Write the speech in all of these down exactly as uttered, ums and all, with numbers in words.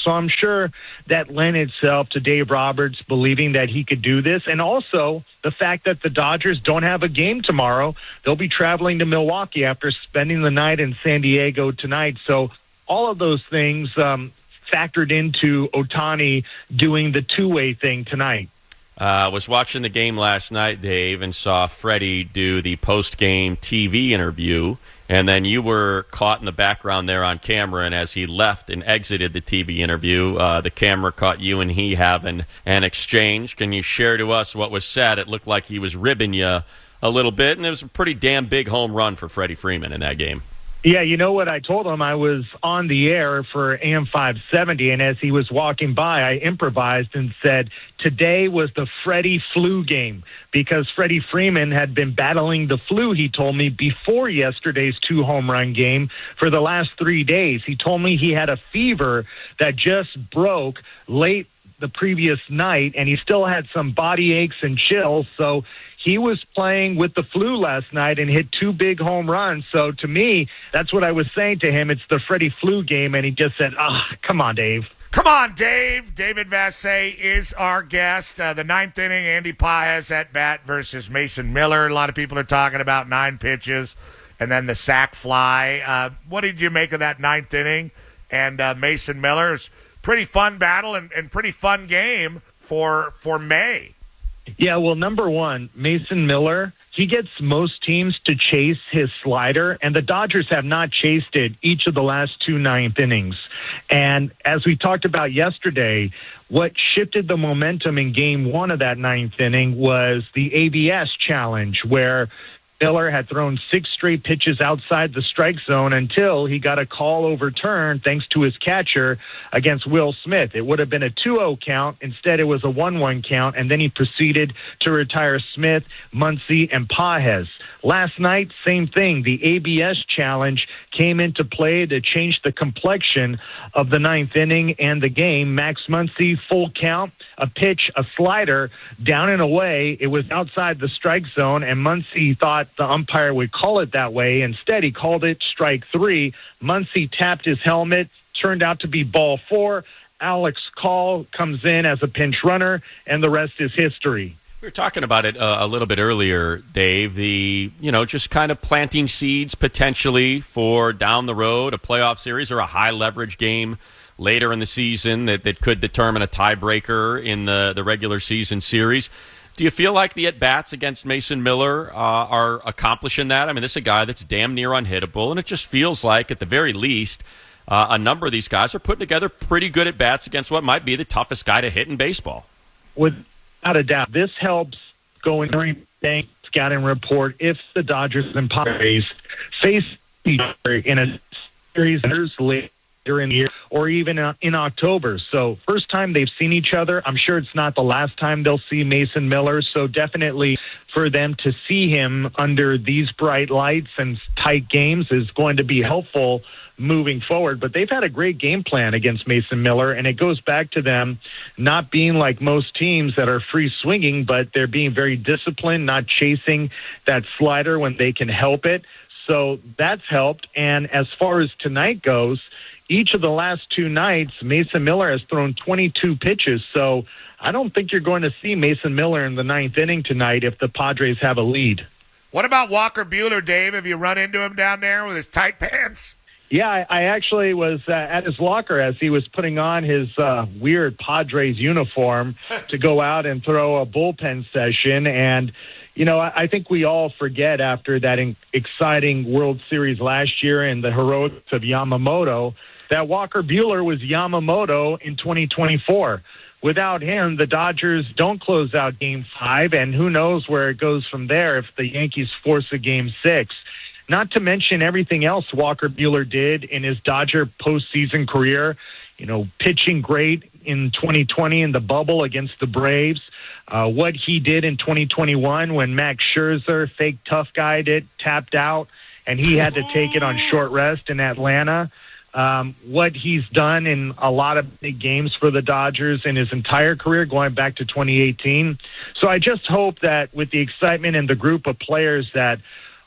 So I'm sure that lent itself to Dave Roberts believing that he could do this. And also the fact that the Dodgers don't have a game tomorrow. They'll be traveling to Milwaukee after spending the night in San Diego tonight. So all of those things um, factored into Ohtani doing the two-way thing tonight. I uh, was watching the game last night, Dave, and saw Freddie do the post-game T V interview, and then you were caught in the background there on camera, and as he left and exited the T V interview, uh, the camera caught you and he having an exchange. Can you share to us what was said? It looked like he was ribbing you a little bit, and it was a pretty damn big home run for Freddie Freeman in that game. Yeah, you know what I told him? I was on the air for A M five seventy, and as he was walking by, I improvised and said, today was the Freddie flu game, because Freddie Freeman had been battling the flu, he told me, before yesterday's two-home run game for the last three days. He told me he had a fever that just broke late the previous night, and he still had some body aches and chills, so he was playing with the flu last night and hit two big home runs. So to me, that's what I was saying to him. It's the Freddie flu game. And he just said, ah, oh, come on, Dave. Come on, Dave. David Vassegh is our guest. Uh, the ninth inning, Andy Pages at bat versus Mason Miller. A lot of people are talking about nine pitches and then the sac fly. Uh, what did you make of that ninth inning? And uh, Mason Miller's pretty fun battle and, and pretty fun game for for May. Yeah, well, number one, Mason Miller, he gets most teams to chase his slider, and the Dodgers have not chased it each of the last two ninth innings. And as we talked about yesterday, what shifted the momentum in game one of that ninth inning was the A B S challenge, where Miller had thrown six straight pitches outside the strike zone until he got a call overturned thanks to his catcher against Will Smith. It would have been a two oh count. Instead, it was a one one count, and then he proceeded to retire Smith, Muncy, and Pages. Last night, same thing. The A B S challenge came into play to change the complexion of the ninth inning and the game. Max Muncy, full count, a pitch, a slider, down and away. It was outside the strike zone, and Muncy thought the umpire would call it that way. Instead, he called it strike three. Muncy tapped his helmet, turned out to be ball four. Alex Call comes in as a pinch runner, and the rest is history. We were talking about it uh, a little bit earlier, Dave, the, you know, just kind of planting seeds potentially for down the road, a playoff series or a high-leverage game later in the season that, that could determine a tiebreaker in the, the regular season series. Do you feel like the at-bats against Mason Miller uh, are accomplishing that? I mean, this is a guy that's damn near unhittable, and it just feels like, at the very least, uh, a number of these guys are putting together pretty good at-bats against what might be the toughest guy to hit in baseball. Without a doubt, this helps going during bank scouting report if the Dodgers and Padres face each other in a series later in the year or even in October. So first time they've seen each other. I'm sure it's not the last time they'll see Mason Miller. So definitely for them to see him under these bright lights and tight games is going to be helpful moving forward. But they've had a great game plan against Mason Miller, and it goes back to them not being like most teams that are free swinging, but they're being very disciplined, not chasing that slider when they can help it. So that's helped. And as far as tonight goes, each of the last two nights, Mason Miller has thrown twenty-two pitches. So I don't think you're going to see Mason Miller in the ninth inning tonight if the Padres have a lead. What about Walker Buehler, Dave? Have you run into him down there with his tight pants? Yeah, I, I actually was uh, at his locker as he was putting on his uh, weird Padres uniform to go out and throw a bullpen session. And, you know, I, I think we all forget after that in- exciting World Series last year and the heroics of Yamamoto that Walker Buehler was Yamamoto in twenty twenty-four. Without him, the Dodgers don't close out Game five, and who knows where it goes from there if the Yankees force a Game six. Not to mention everything else Walker Buehler did in his Dodger postseason career, you know, pitching great in twenty twenty in the bubble against the Braves, uh, what he did in twenty twenty-one when Max Scherzer, fake tough guy, did tapped out, and he had to take it on short rest in Atlanta. Um, what he's done in a lot of big games for the Dodgers in his entire career, going back to twenty eighteen. So I just hope that with the excitement and the group of players that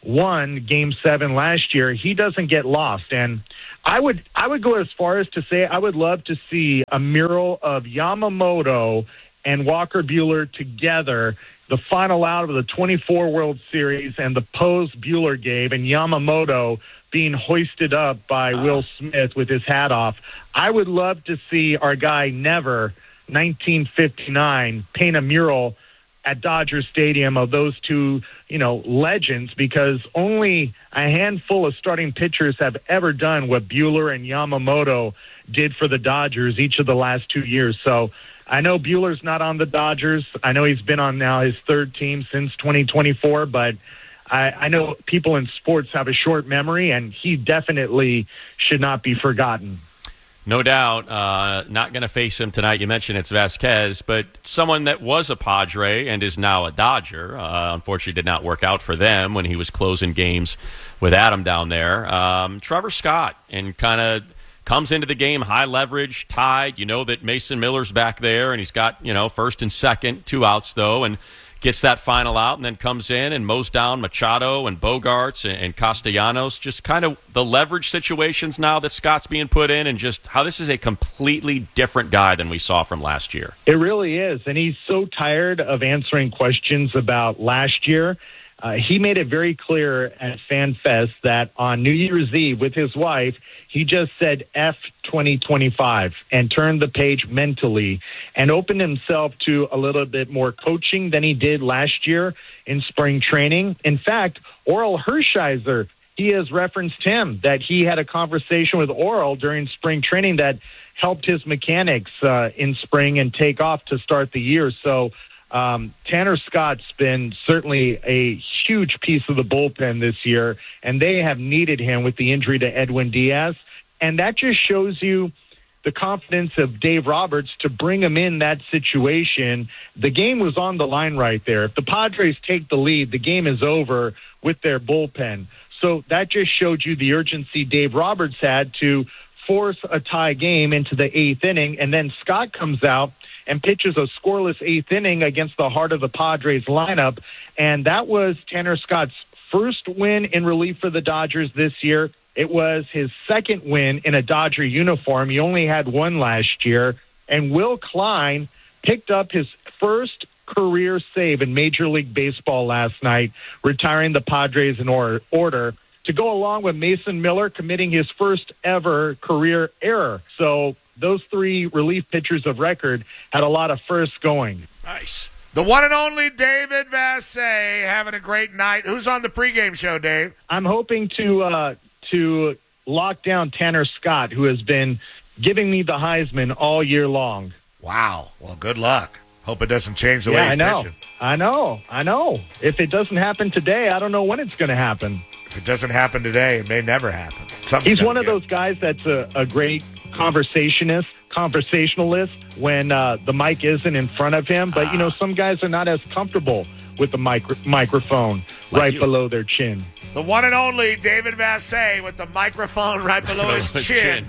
won Game Seven last year, he doesn't get lost. And I would I would go as far as to say I would love to see a mural of Yamamoto and Walker Buehler together, the final out of the twenty-four World Series, and the pose Buehler gave, and Yamamoto being hoisted up by oh. Will Smith with his hat off. I would love to see our guy Never, nineteen fifty-nine, paint a mural at Dodger Stadium of those two, you know, legends, because only a handful of starting pitchers have ever done what Buehler and Yamamoto did for the Dodgers each of the last two years. So I know Buehler's not on the Dodgers. I know he's been on now his third team since twenty twenty-four, but I, I know people in sports have a short memory, and he definitely should not be forgotten. No doubt. Uh, not going to face him tonight. You mentioned it's Vasquez, but someone that was a Padre and is now a Dodger. Uh, unfortunately, did not work out for them when he was closing games with Adam down there. Um, Trevor Scott, and kind of comes into the game high leverage, tied. You know that Mason Miller's back there, and he's got, you know, first and second, two outs though, and gets that final out, and then comes in and mows down Machado and Bogarts and, and Castellanos. Just kind of the leverage situations now that Scott's being put in, and just how this is a completely different guy than we saw from last year. It really is, and he's so tired of answering questions about last year. Uh, he made it very clear at FanFest that on New Year's Eve with his wife, he just said F twenty twenty-five and turned the page mentally and opened himself to a little bit more coaching than he did last year in spring training. In fact, Oral Hershiser, he has referenced him, that he had a conversation with Oral during spring training that helped his mechanics uh, in spring and take off to start the year. So Um, Tanner Scott's been certainly a huge piece of the bullpen this year, and they have needed him with the injury to Edwin Diaz. And that just shows you the confidence of Dave Roberts to bring him in that situation. The game was on the line right there. If the Padres take the lead, the game is over with their bullpen. So that just showed you the urgency Dave Roberts had to force a tie game into the eighth inning, and then Scott comes out and pitches a scoreless eighth inning against the heart of the Padres lineup. And that was Tanner Scott's first win in relief for the Dodgers this year. It was his second win in a Dodger uniform. He only had one last year. And Will Klein picked up his first career save in Major League Baseball last night, retiring the Padres in or- order to go along with Mason Miller committing his first ever career error. So those three relief pitchers of record had a lot of firsts going. Nice. The one and only David Vassegh having a great night. Who's on the pregame show, Dave? I'm hoping to uh, to lock down Tanner Scott, who has been giving me the Heisman all year long. Wow. Well, good luck. Hope it doesn't change the yeah, way he's I know. pitching. I know. I know. If it doesn't happen today, I don't know when it's going to happen. If it doesn't happen today, it may never happen. Something's He's one of get. those guys that's a, a great conversationist, conversationalist when uh, the mic isn't in front of him. But, you know, some guys are not as comfortable with the micro- microphone like right you. below their chin. The one and only David Vassegh with the microphone right below his chin.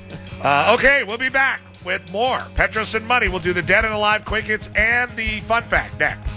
uh, okay, we'll be back with more Petros and Money. We'll do the Dead and Alive Quick Hits and the Fun Fact next.